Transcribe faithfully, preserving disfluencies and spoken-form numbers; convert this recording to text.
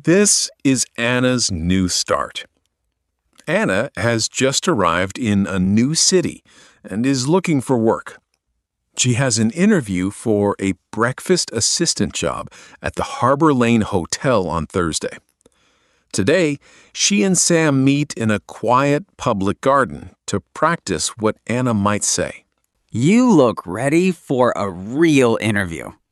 This is Anna's new start. Anna has just arrived in a new city and is looking for work. She has an interview for a breakfast assistant job at the Harbor Lane Hotel on Thursday. Today, she and Sam meet in a quiet public garden to practice what Anna might say. You look ready for a real interview.